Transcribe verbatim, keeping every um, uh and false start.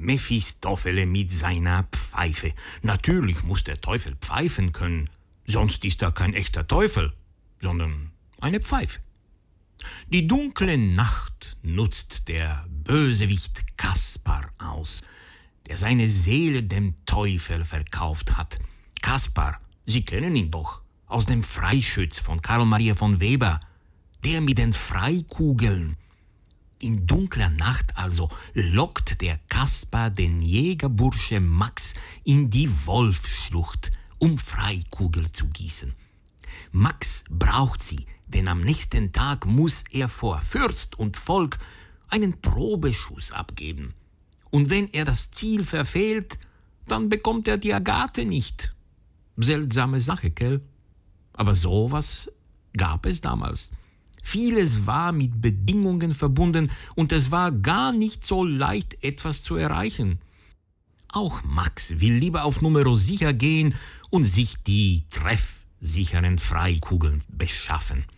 Mephistopheles mit seiner Pfeife. Natürlich muss der Teufel pfeifen können, sonst ist er kein echter Teufel, sondern eine Pfeife. Die dunkle Nacht nutzt der Bösewicht Kaspar aus, der seine Seele dem Teufel verkauft hat. Kaspar, Sie kennen ihn doch, aus dem Freischütz von Karl Maria von Weber, der mit den Freikugeln. In dunkler Nacht also lockt der Kaspar den Jägerbursche Max in die Wolfsschlucht, um Freikugel zu gießen. Max braucht sie, denn am nächsten Tag muss er vor Fürst und Volk einen Probeschuss abgeben. Und wenn er das Ziel verfehlt, dann bekommt er die Agathe nicht. Seltsame Sache, gell? Aber sowas gab es damals. Vieles war mit Bedingungen verbunden und es war gar nicht so leicht, etwas zu erreichen. Auch Max will lieber auf Numero sicher gehen und sich die treffsicheren Freikugeln beschaffen.